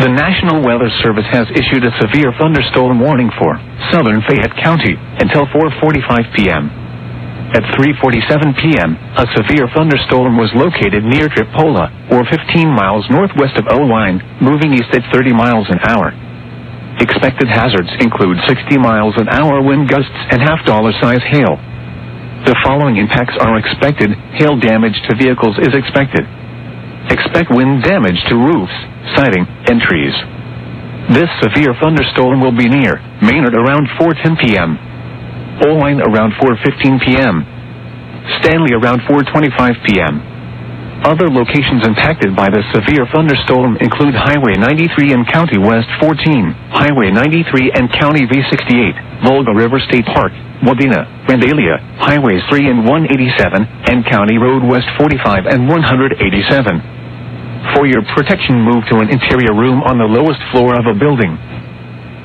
The National Weather Service has issued a severe thunderstorm warning for southern Fayette County until 4:45 p.m. At 3:47 p.m., a severe thunderstorm was located near Tripola, or 15 miles northwest of Owine, moving east at 30 miles an hour. Expected hazards include 60 miles an hour wind gusts and half-dollar-size hail. The following impacts are expected. Hail damage to vehicles is expected. Expect wind damage to roofs, siding, and trees. This severe thunderstorm will be near Maynard around 4:10 p.m., Owine around 4:15 p.m., Stanley around 4:25 p.m. Other locations impacted by the severe thunderstorm include Highway 93 and County West 14, Highway 93 and County V68, Volga River State Park, Wadena, Vandalia, Highways 3 and 187, and County Road West 45 and 187. For your protection, move to an interior room on the lowest floor of a building.